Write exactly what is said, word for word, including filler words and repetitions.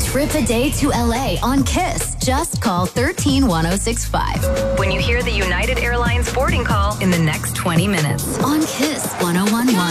trip a day to L A on Kiss. Just call one three one oh six five. When you hear the United Airlines boarding call in the next twenty minutes. On Kiss one oh one point one.